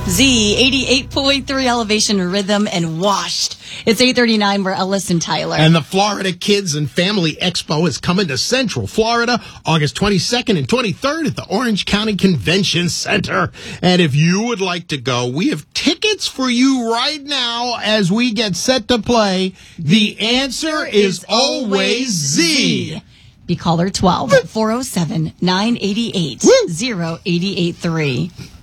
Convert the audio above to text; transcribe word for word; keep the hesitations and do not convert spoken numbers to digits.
Z eighty-eight point three Elevation Rhythm and Washed. It's eight thirty-nine. We're Ellis and Tyler. And the Florida Kids and Family Expo is coming to Central Florida August twenty-second and twenty-third at the Orange County Convention Center. And if you would like to go, we have tickets for you right now as we get set to play. The answer is always Z. Be caller twelve, four oh seven, nine eight eight, oh eight eight three.